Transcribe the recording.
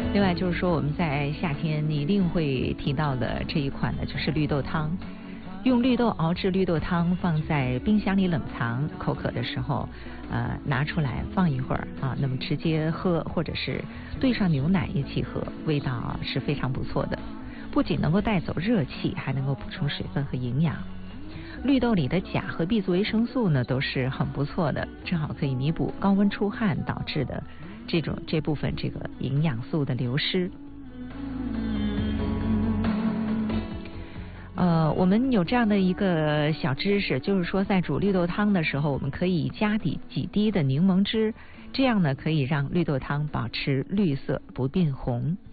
另外就是说，我们在夏天你一定会提到的这一款呢，就是绿豆汤。用绿豆熬制绿豆汤，放在冰箱里冷藏，口渴的时候，拿出来放一会儿啊，那么直接喝，或者是兑上牛奶一起喝，味道是非常不错的。不仅能够带走热气，还能够补充水分和营养。绿豆里的钾和 B 族维生素呢，都是很不错的，正好可以弥补高温出汗导致的这部分这个营养素的流失。我们有这样的一个小知识，就是说在煮绿豆汤的时候，我们可以加几滴的柠檬汁，这样呢可以让绿豆汤保持绿色不变红。